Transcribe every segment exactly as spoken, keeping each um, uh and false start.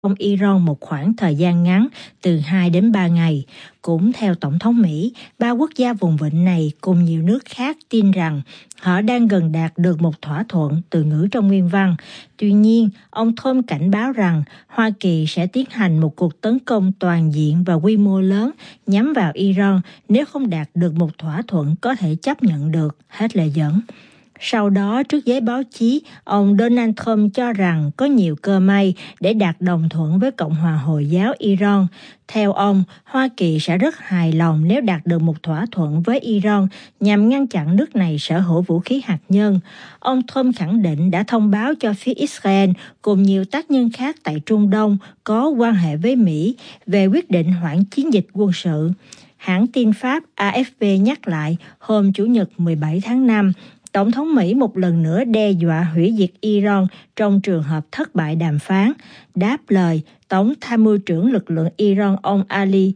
trong Iran một khoảng thời gian ngắn từ hai đến ba ngày. Cũng theo Tổng thống Mỹ, ba quốc gia vùng vịnh này cùng nhiều nước khác tin rằng họ đang gần đạt được một thỏa thuận, từ ngữ trong nguyên văn. Tuy nhiên, ông Trump cảnh báo rằng Hoa Kỳ sẽ tiến hành một cuộc tấn công toàn diện và quy mô lớn nhắm vào Iran nếu không đạt được một thỏa thuận có thể chấp nhận được, hết lời dẫn. Sau đó, trước giới báo chí, ông Donald Trump cho rằng có nhiều cơ may để đạt đồng thuận với Cộng hòa Hồi giáo Iran. Theo ông, Hoa Kỳ sẽ rất hài lòng nếu đạt được một thỏa thuận với Iran nhằm ngăn chặn nước này sở hữu vũ khí hạt nhân. Ông Trump khẳng định đã thông báo cho phía Israel cùng nhiều tác nhân khác tại Trung Đông có quan hệ với Mỹ về quyết định hoãn chiến dịch quân sự. Hãng tin Pháp A F P nhắc lại hôm Chủ nhật mười bảy tháng năm, Tổng thống Mỹ một lần nữa đe dọa hủy diệt Iran trong trường hợp thất bại đàm phán. Đáp lời, Tổng tham mưu trưởng lực lượng Iran ông Ali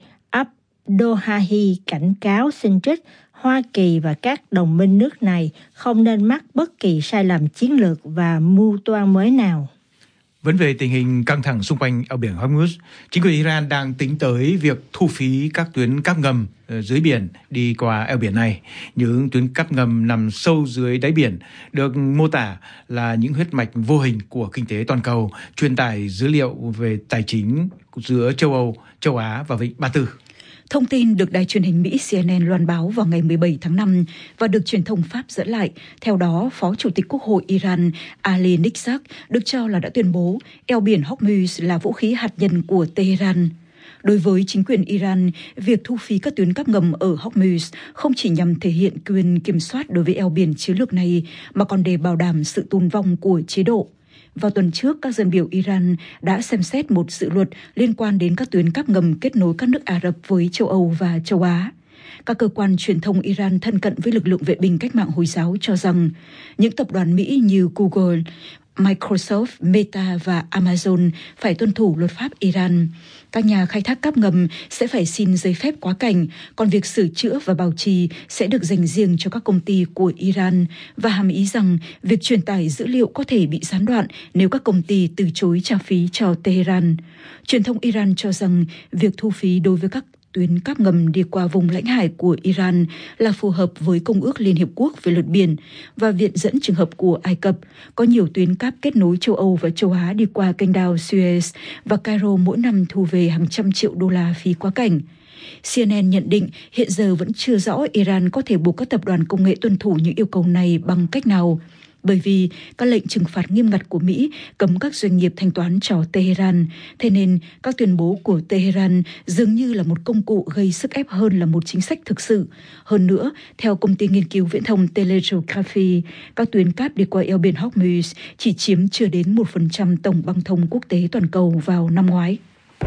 Abdollahi cảnh cáo xin trích Hoa Kỳ và các đồng minh nước này không nên mắc bất kỳ sai lầm chiến lược và mưu toan mới nào. Vấn về tình hình căng thẳng xung quanh eo biển Hormuz, chính quyền Iran đang tính tới việc thu phí các tuyến cáp ngầm dưới biển đi qua eo biển này. Những tuyến cáp ngầm nằm sâu dưới đáy biển được mô tả là những huyết mạch vô hình của kinh tế toàn cầu, truyền tải dữ liệu về tài chính giữa châu Âu, châu Á và Vịnh Ba Tư. Thông tin được đài truyền hình Mỹ C N N loan báo vào ngày mười bảy tháng năm và được truyền thông Pháp dẫn lại. Theo đó, Phó Chủ tịch Quốc hội Iran Ali Nikzak được cho là đã tuyên bố eo biển Hormuz là vũ khí hạt nhân của Tehran. Đối với chính quyền Iran, việc thu phí các tuyến cáp ngầm ở Hormuz không chỉ nhằm thể hiện quyền kiểm soát đối với eo biển chiến lược này, mà còn để bảo đảm sự tồn vong của chế độ. Vào tuần trước, các dân biểu Iran đã xem xét một dự luật liên quan đến các tuyến cáp ngầm kết nối các nước Ả Rập với châu Âu và châu Á. Các cơ quan truyền thông Iran thân cận với lực lượng vệ binh cách mạng Hồi giáo cho rằng những tập đoàn Mỹ như Google, Microsoft, Meta và Amazon phải tuân thủ luật pháp Iran. Các nhà khai thác cáp ngầm sẽ phải xin giấy phép quá cảnh, còn việc sửa chữa và bảo trì sẽ được dành riêng cho các công ty của Iran, và hàm ý rằng việc truyền tải dữ liệu có thể bị gián đoạn nếu các công ty từ chối trả phí cho Tehran. Truyền thông Iran cho rằng việc thu phí đối với các tuyến cáp ngầm đi qua vùng lãnh hải của Iran là phù hợp với Công ước Liên Hiệp Quốc về luật biển, và viện dẫn trường hợp của Ai Cập có nhiều tuyến cáp kết nối châu Âu và châu Á đi qua kênh đào Suez, và Cairo mỗi năm thu về hàng trăm triệu đô la phí quá cảnh. C N N nhận định hiện giờ vẫn chưa rõ Iran có thể buộc các tập đoàn công nghệ tuân thủ những yêu cầu này bằng cách nào, bởi vì các lệnh trừng phạt nghiêm ngặt của Mỹ cấm các doanh nghiệp thanh toán cho Tehran. Thế nên các tuyên bố của Tehran dường như là một công cụ gây sức ép hơn là một chính sách thực sự. Hơn nữa, theo công ty nghiên cứu viễn thông Telegraphy, các tuyến cáp đi qua eo biển Hormuz chỉ chiếm chưa đến một phần trăm tổng băng thông quốc tế toàn cầu vào năm ngoái.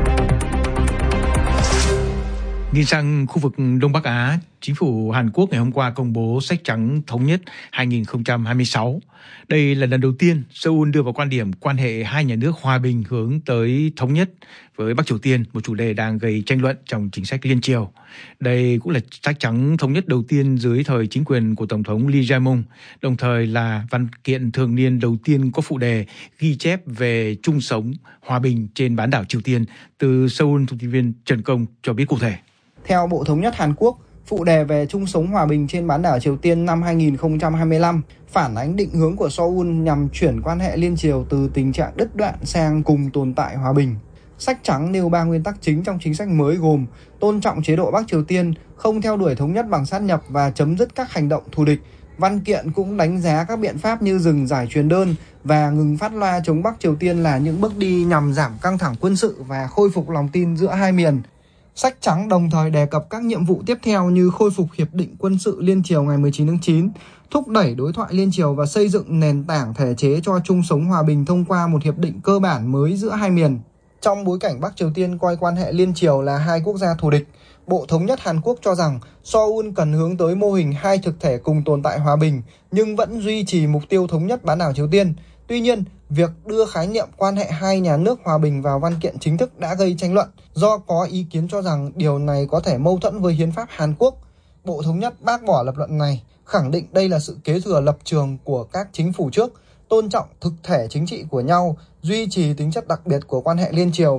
Nhìn sang khu vực Đông Bắc Á, Chính phủ Hàn Quốc ngày hôm qua công bố sách trắng thống nhất hai không hai sáu. Đây là lần đầu tiên Seoul đưa vào quan điểm quan hệ hai nhà nước hòa bình hướng tới thống nhất với Bắc Triều Tiên, một chủ đề đang gây tranh luận trong chính sách liên triều. Đây cũng là sách trắng thống nhất đầu tiên dưới thời chính quyền của Tổng thống Lee Jae-myung, đồng thời là văn kiện thường niên đầu tiên có phụ đề ghi chép về chung sống, hòa bình trên bán đảo Triều Tiên. Từ Seoul, thông tin viên Trần Công cho biết cụ thể. Theo Bộ Thống nhất Hàn Quốc, phụ đề về chung sống hòa bình trên bán đảo Triều Tiên năm hai không hai lăm phản ánh định hướng của Seoul nhằm chuyển quan hệ liên triều từ tình trạng đứt đoạn sang cùng tồn tại hòa bình. Sách trắng nêu ba nguyên tắc chính trong chính sách mới gồm tôn trọng chế độ Bắc Triều Tiên, không theo đuổi thống nhất bằng sát nhập và chấm dứt các hành động thù địch. Văn kiện cũng đánh giá các biện pháp như dừng giải truyền đơn và ngừng phát loa chống Bắc Triều Tiên là những bước đi nhằm giảm căng thẳng quân sự và khôi phục lòng tin giữa hai miền. Sách trắng đồng thời đề cập các nhiệm vụ tiếp theo như khôi phục hiệp định quân sự liên triều ngày mười chín tháng chín, thúc đẩy đối thoại liên triều và xây dựng nền tảng thể chế cho chung sống hòa bình thông qua một hiệp định cơ bản mới giữa hai miền. Trong bối cảnh Bắc Triều Tiên coi quan hệ liên triều là hai quốc gia thù địch, Bộ Thống nhất Hàn Quốc cho rằng Seoul cần hướng tới mô hình hai thực thể cùng tồn tại hòa bình nhưng vẫn duy trì mục tiêu thống nhất bán đảo Triều Tiên. Tuy nhiên, việc đưa khái niệm quan hệ hai nhà nước hòa bình vào văn kiện chính thức đã gây tranh luận do có ý kiến cho rằng điều này có thể mâu thuẫn với hiến pháp Hàn Quốc. Bộ Thống nhất bác bỏ lập luận này, khẳng định đây là sự kế thừa lập trường của các chính phủ trước, tôn trọng thực thể chính trị của nhau, duy trì tính chất đặc biệt của quan hệ liên triều